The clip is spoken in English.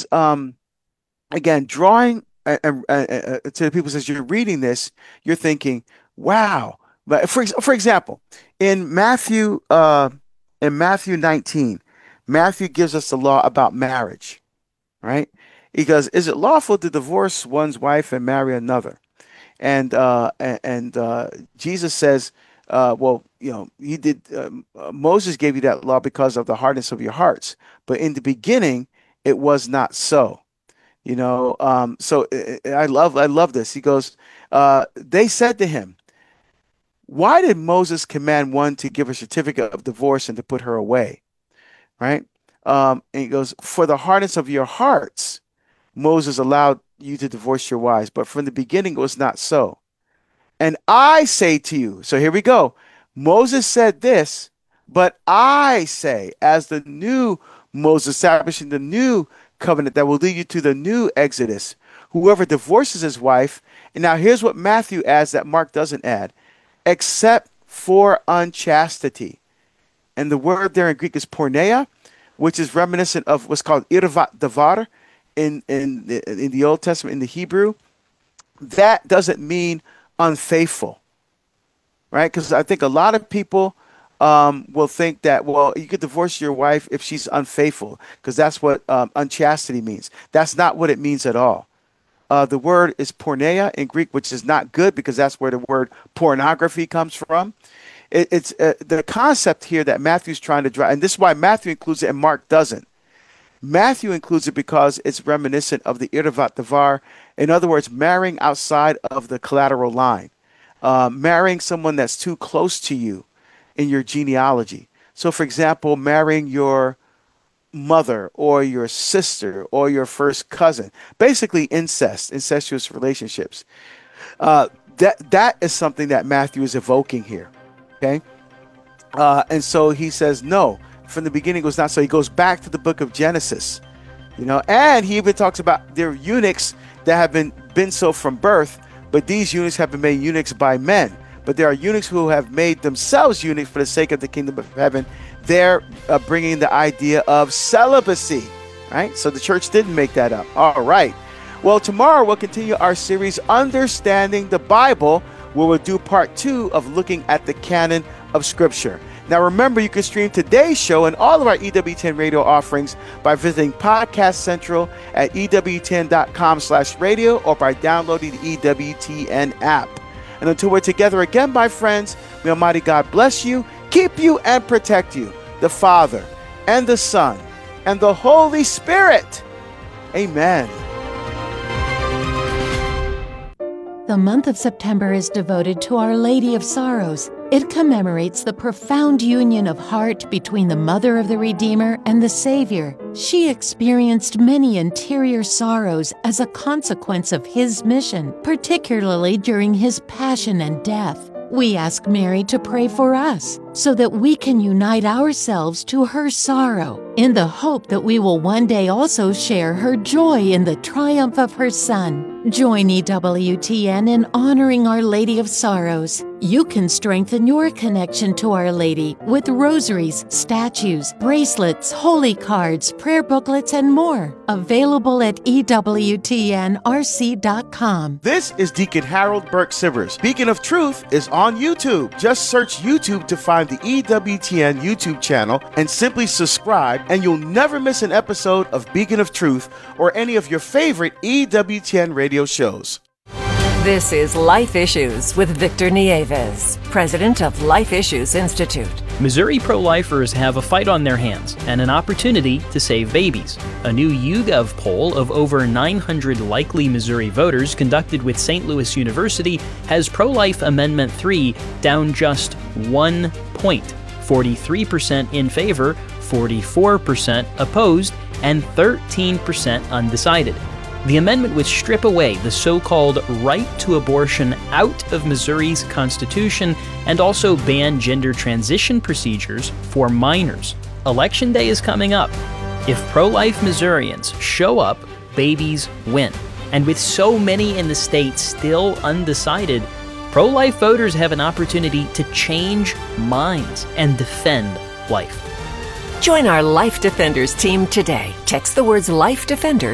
again, drawing to the people, as you're reading this, you're thinking, wow. But for example, in Matthew 19, Matthew gives us the law about marriage, right? He goes, is it lawful to divorce one's wife and marry another? And Jesus says, well, he did. Moses gave you that law because of the hardness of your hearts, but in the beginning, it was not so. I love this. He goes, they said to him, why did Moses command one to give a certificate of divorce and to put her away? Right? And he goes, for the hardness of your hearts, Moses allowed you to divorce your wives, but from the beginning it was not so. And I say to you, so here we go. Moses said this, but I say, as the new Moses establishing the new covenant that will lead you to the new Exodus, whoever divorces his wife, and now here's what Matthew adds that Mark doesn't add, except for unchastity. And the word there in Greek is porneia, which is reminiscent of what's called irvat davar in the Old Testament, in the Hebrew. That doesn't mean unfaithful, right? Because I think a lot of people will think that, well, you could divorce your wife if she's unfaithful, because that's what unchastity means. That's not what it means at all. The word is porneia in Greek, which is not good because that's where the word pornography comes from. It's the concept here that Matthew's trying to drive, and this is why Matthew includes it and Mark doesn't. Matthew includes it because it's reminiscent of the irvat davar. In other words, marrying outside of the collateral line, marrying someone that's too close to you in your genealogy. So, for example, marrying your mother or your sister or your first cousin, basically incestuous relationships. That is something that Matthew is evoking here. Okay. And so he says, no, from the beginning it was not so. He goes back to the book of Genesis, and he even talks about there are eunuchs that have been so from birth, but these eunuchs have been made eunuchs by men. But there are eunuchs who have made themselves eunuchs for the sake of the kingdom of heaven. They're bringing the idea of celibacy, right? So the church didn't make that up. All right. Well, tomorrow we'll continue our series, Understanding the Bible, where we'll do part 2 of looking at the canon of Scripture. Now, remember, you can stream today's show and all of our EWTN radio offerings by visiting Podcast Central at EWTN.com/radio or by downloading the EWTN app. And until we're together again, my friends, may Almighty God bless you, keep you, and protect you, the Father, and the Son, and the Holy Spirit. Amen. The month of September is devoted to Our Lady of Sorrows. It commemorates the profound union of heart between the Mother of the Redeemer and the Savior. She experienced many interior sorrows as a consequence of His mission, particularly during His passion and death. We ask Mary to pray for us so that we can unite ourselves to her sorrow in the hope that we will one day also share her joy in the triumph of her Son. Join EWTN in honoring Our Lady of Sorrows. You can strengthen your connection to Our Lady with rosaries, statues, bracelets, holy cards, prayer booklets, and more. Available at EWTNRC.com. This is Deacon Harold Burke Sivers. Beacon of Truth is on YouTube. Just search YouTube to find the EWTN YouTube channel and simply subscribe, and you'll never miss an episode of Beacon of Truth or any of your favorite EWTN radio shows. This is Life Issues with Victor Nieves, president of Life Issues Institute. Missouri pro-lifers have a fight on their hands and an opportunity to save babies. A new YouGov poll of over 900 likely Missouri voters conducted with St. Louis University has pro-life Amendment 3 down just 1 point. 43% in favor, 44% opposed, and 13% undecided. The amendment would strip away the so-called right to abortion out of Missouri's Constitution and also ban gender transition procedures for minors. Election day is coming up. If pro-life Missourians show up, babies win. And with so many in the state still undecided, pro-life voters have an opportunity to change minds and defend life. Join our Life Defenders team today. Text the words Life Defender